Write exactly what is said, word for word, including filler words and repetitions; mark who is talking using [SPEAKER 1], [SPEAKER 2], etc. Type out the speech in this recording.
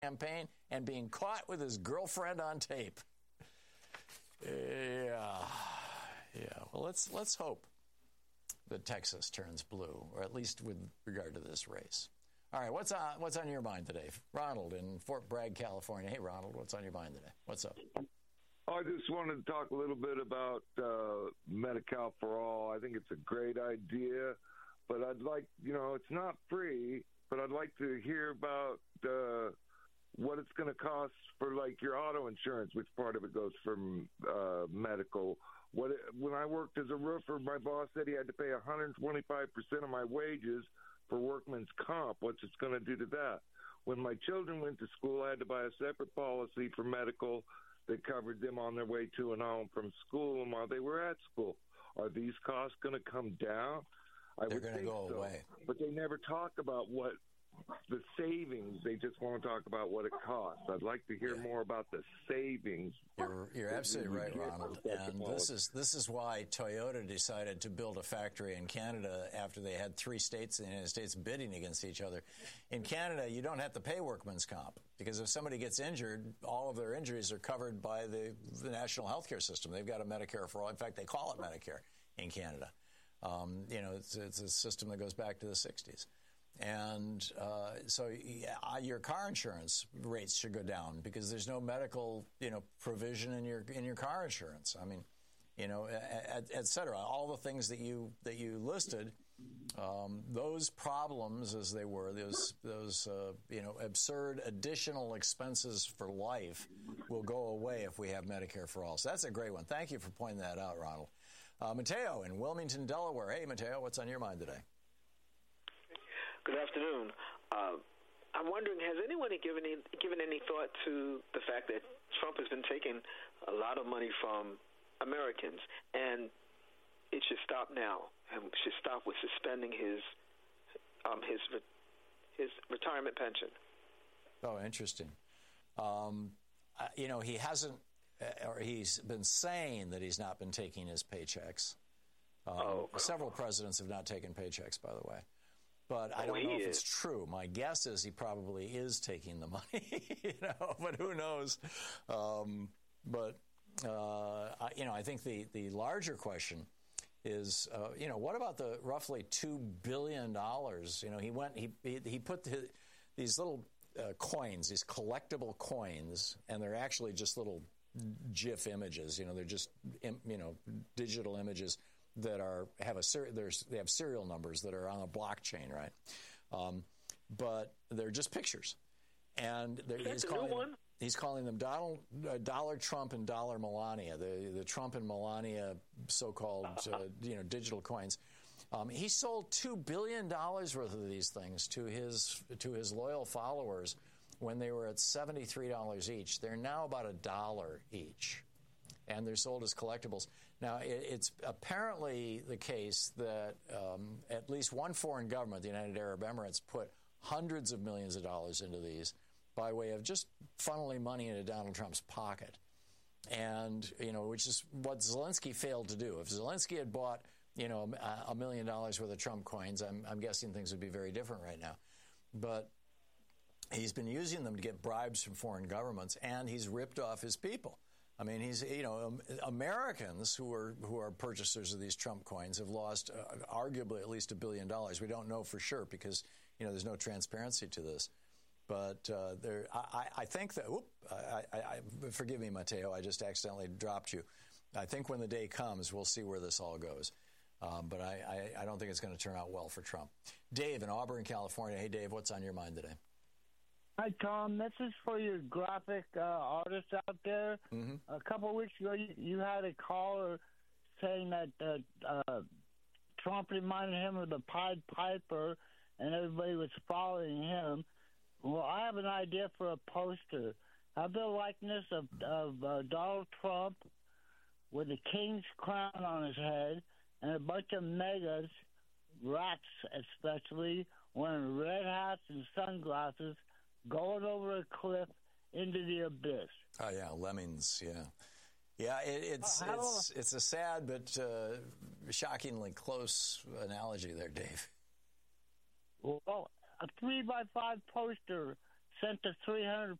[SPEAKER 1] campaign and being caught with his girlfriend on tape. Yeah, yeah. Well, let's let's hope that Texas turns blue, or at least with regard to this race. All right, what's on what's on your mind today, Ronald in Fort Bragg, California? Hey, Ronald, what's on your mind today? What's up?
[SPEAKER 2] I just wanted to talk a little bit about uh, Medi-Cal for All. I think it's a great idea, but I'd like, you know, it's not free, but I'd like to hear about uh, what it's going to cost for, like, your auto insurance, which part of it goes from uh, medical. What it, when I worked as a roofer, my boss said he had to pay one hundred twenty-five percent of my wages for workman's comp. What's it going to do to that? When my children went to school, I had to buy a separate policy for medical that covered them on their way to and home from school and while they were at school. Are these costs going to come down? I
[SPEAKER 1] They're
[SPEAKER 2] would
[SPEAKER 1] going to
[SPEAKER 2] think
[SPEAKER 1] go
[SPEAKER 2] so,
[SPEAKER 1] away.
[SPEAKER 2] But they never talk about what the savings. They just want to talk about what it costs. I'd like to hear
[SPEAKER 1] yeah.
[SPEAKER 2] more about the savings.
[SPEAKER 1] You're, you're absolutely right, Ronald. And this is this is why Toyota decided to build a factory in Canada after they had three states in the United States bidding against each other. In Canada, you don't have to pay workman's comp because if somebody gets injured, all of their injuries are covered by the, the national health care system. They've got a Medicare for all. In fact, they call it Medicare in Canada. Um, you know, it's, it's a system that goes back to the sixties. And uh, so yeah, your car insurance rates should go down because there's no medical, you know, provision in your in your car insurance. I mean, you know, et, et cetera. All the things that you that you listed, um, those problems as they were, those those uh, you know absurd additional expenses for life will go away if we have Medicare for all. So that's a great one. Thank you for pointing that out, Ronald. Uh, Mateo in Wilmington, Delaware. Hey, Mateo, what's on your mind today?
[SPEAKER 3] Good afternoon. Uh, I'm wondering, has anyone given any, given any thought to the fact that Trump has been taking a lot of money from Americans, and it should stop now, and should stop with suspending his um, his his retirement pension?
[SPEAKER 1] Oh, interesting. Um, uh, you know, he hasn't, uh, or he's been saying that he's not been taking his paychecks. Um,
[SPEAKER 3] oh,
[SPEAKER 1] several presidents have not taken paychecks, by the way. But I
[SPEAKER 3] oh,
[SPEAKER 1] don't know if
[SPEAKER 3] is.
[SPEAKER 1] it's true. My guess is he probably is taking the money, you know, but who knows? Um, but, uh, I, you know, I think the, the larger question is, uh, you know, what about the roughly two billion dollars? You know, he went, he, he, he put the, these little uh, coins, these collectible coins, and they're actually just little GIF images. You know, they're just, you know, digital images that are have a ser- there's they have serial numbers that are on a blockchain, right? Um, but they're just pictures, and he's calling them, he's calling them Donald, uh, Dollar Trump and Dollar Melania, the the Trump and Melania so-called uh, you know digital coins. Um, he sold two billion dollars worth of these things to his to his loyal followers when they were at seventy-three dollars each. They're now about a dollar each. And they're sold as collectibles. Now, it's apparently the case that um, at least one foreign government, the United Arab Emirates, put hundreds of millions of dollars into these by way of just funneling money into Donald Trump's pocket. And, you know, which is what Zelensky failed to do. If Zelensky had bought, you know, a million dollars worth of Trump coins, I'm, I'm guessing things would be very different right now. But he's been using them to get bribes from foreign governments, and he's ripped off his people. I mean, he's, you know, Americans who are who are purchasers of these Trump coins have lost uh, arguably at least a billion dollars. We don't know for sure because, you know, there's no transparency to this. But uh, there, I, I think that, whoop, I, I, I, forgive me, Mateo, I just accidentally dropped you. I think when the day comes, we'll see where this all goes. Um, but I, I, I don't think it's going to turn out well for Trump. Dave in Auburn, California. Hey, Dave, what's on your mind today?
[SPEAKER 4] Hi, Tom. This is for your graphic uh, artists out there.
[SPEAKER 1] Mm-hmm.
[SPEAKER 4] A couple of weeks ago, you, you had a caller saying that uh, uh, Trump reminded him of the Pied Piper, and everybody was following him. Well, I have an idea for a poster. Have the likeness of, of uh, Donald Trump with a king's crown on his head and a bunch of megas, rats especially, wearing red hats and sunglasses, going over a cliff into the abyss.
[SPEAKER 1] Oh yeah, lemmings. Yeah, yeah. It, it's
[SPEAKER 4] uh,
[SPEAKER 1] it's it's a sad but uh, shockingly close analogy there, Dave.
[SPEAKER 4] Well, a three by five poster sent the three hundred